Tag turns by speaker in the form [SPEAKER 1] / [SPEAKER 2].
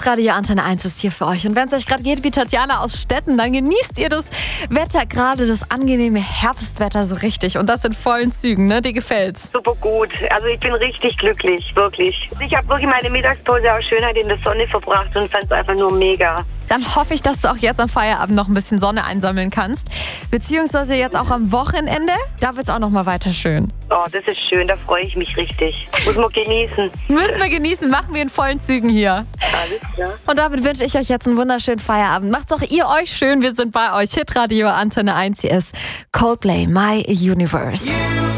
[SPEAKER 1] Hitradio Antenne 1 ist hier für euch. Und wenn es euch gerade geht wie Tatjana aus Stetten, dann genießt ihr das Wetter, gerade das angenehme Herbstwetter so richtig. Und das in vollen Zügen, ne? Dir gefällt's?
[SPEAKER 2] Super gut. Also ich bin richtig glücklich, wirklich. Ich habe wirklich meine Mittagspause auch schön in der Sonne verbracht und fand es einfach nur mega.
[SPEAKER 1] Dann hoffe ich, dass du auch jetzt am Feierabend noch ein bisschen Sonne einsammeln kannst. Beziehungsweise jetzt auch am Wochenende. Da wird's auch noch mal weiter schön.
[SPEAKER 2] Oh, das ist schön, da freue ich mich richtig. Muss man genießen.
[SPEAKER 1] Müssen wir genießen, machen wir in vollen Zügen hier.
[SPEAKER 2] Alles klar.
[SPEAKER 1] Und damit wünsche ich euch jetzt einen wunderschönen Feierabend. Macht's auch ihr euch schön, wir sind bei euch. Hitradio Antenne 1, hier ist Coldplay, My Universe.